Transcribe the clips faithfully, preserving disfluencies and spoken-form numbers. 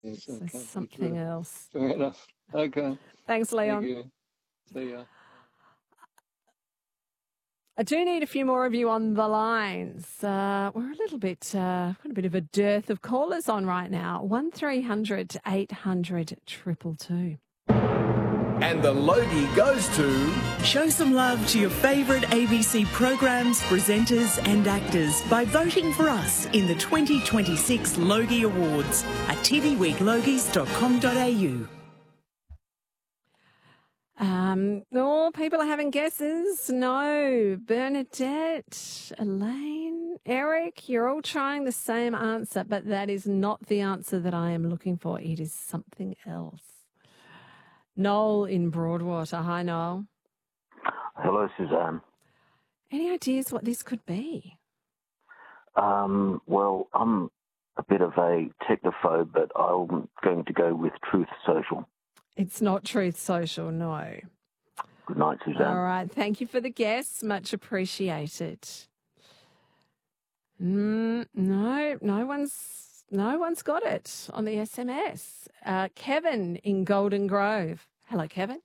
Yes, So okay. something else. Fair enough. Okay. Thanks, Leon. Thank you. See ya. I do need a few more of you on the lines. Uh, we're a little bit, uh, got a bit of a dearth of callers on right now. one three hundred eight hundred two two two. And the Logie goes to... Show some love to your favourite A B C programs, presenters and actors by voting for us in the twenty twenty-six Logie Awards at t v week logies dot com dot a u. Um, oh, people are having guesses. No. Bernadette, Elaine, Eric, you're all trying the same answer, but that is not the answer that I am looking for. It is something else. Noel in Broadwater. Hi, Noel. Hello, Suzanne. Any ideas what this could be? Um, well, I'm a bit of a technophobe, but I'm going to go with Truth Social. It's not Truth Social, no. Good night, Suzanne. All right. Thank you for the guess. Much appreciated. Mm, no, no one's no one's got it on the S M S. Uh, Kevin in Golden Grove. Hello, Kevin.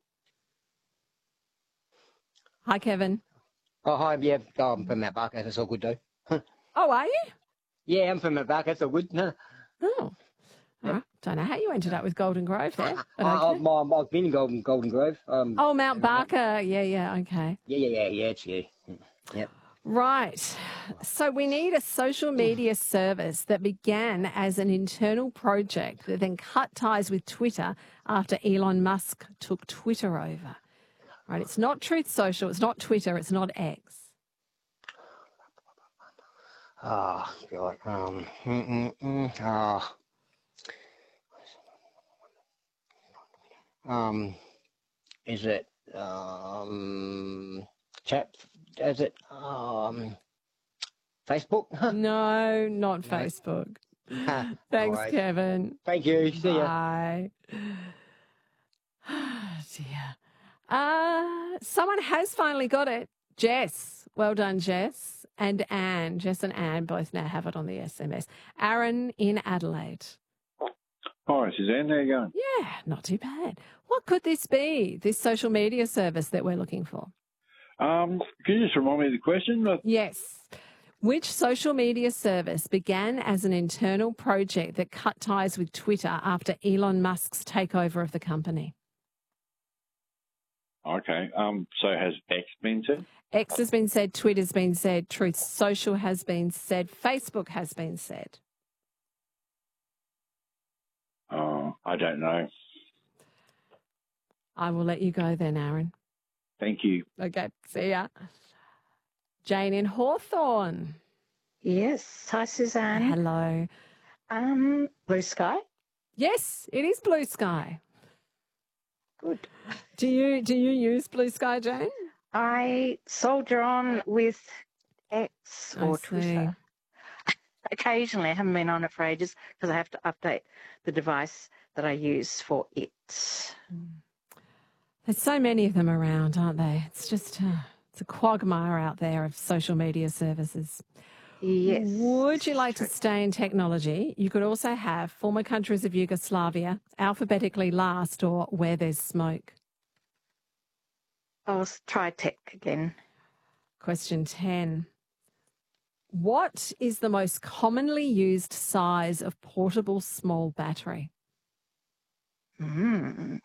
Hi, Kevin. Oh, hi, yeah, oh, I'm from Mount Barker, that's all good, though. Oh, are you? Yeah, I'm from Mount Barker, that's all good. No. Oh, all right. Don't know how you ended up with Golden Grove there. But I, okay. I've, I've been in Golden, Golden Grove. Um, Oh, Mount Barker. Yeah, yeah, okay. Yeah, yeah, yeah, yeah, it's, yeah. Yep. Right. So we need a social media service that began as an internal project that then cut ties with Twitter after Elon Musk took Twitter over. Right. It's not Truth Social. It's not Twitter. It's not X. Oh, God. Um, mm, mm, mm, oh. Um, is it, um, chat, is it, um, Facebook? No, not No. Facebook. Ha, Thanks, all right. Kevin. Thank you. See ya. Bye. Oh, dear. Uh, someone has finally got it. Jess. Well done, Jess. And Anne. Jess and Anne both now have it on the S M S. Aaron in Adelaide. Hi, Suzanne. How you going? Yeah, not too bad. What could this be, this social media service that we're looking for? Um, can you just remind me of the question? Uh, Yes. Which social media service began as an internal project that cut ties with Twitter after Elon Musk's takeover of the company? Okay. Um, so has X been said? X has been said, Twitter's been said, Truth Social has been said, Facebook has been said. Oh, I don't know. I will let you go then, Aaron. Thank you. Okay, see ya. Jane in Hawthorne. Yes. Hi, Suzanne. Hello. Um, Blue Sky. Yes, it is Blue Sky. Good. Do you do you use Blue Sky, Jane? I soldier on with X I or see. Twitter. Occasionally, I haven't been on it for ages because I have to update the device that I use for it. There's so many of them around, aren't they? It's just uh, it's a quagmire out there of social media services. Yes. Would you like to stay in technology? You could also have former countries of Yugoslavia, alphabetically last, or where there's smoke. I'll s- try tech again. Question ten. What is the most commonly used size of portable small battery? Mm.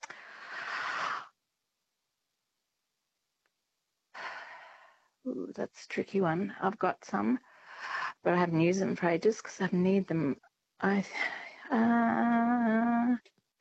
Ooh, that's a tricky one. I've got some, but I haven't used them for ages because I need them. I uh,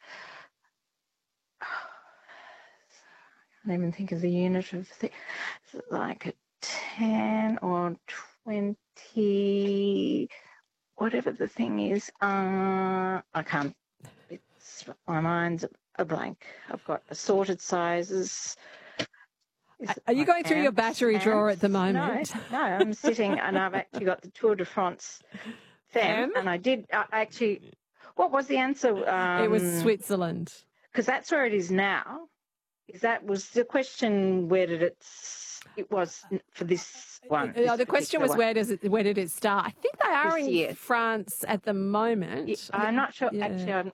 can't even think of the unit of the, is it like a ten or twenty, whatever the thing is. Uh, I can't, it's, my mind's a blank. I've got assorted sizes. Is it Are you like going through your amps, battery drawer at the amps? moment? No, no, I'm sitting and I've actually got the Tour de France Femme, Femme? and I did I actually, what was the answer? Um, It was Switzerland. because that's where it is now. Is that was the question? Where did it It was for this one. Uh, this the question particular was one. where does it where did it start? I think they are This in year. France at the moment. Yeah, I'm not sure. Yeah. Actually, I'm,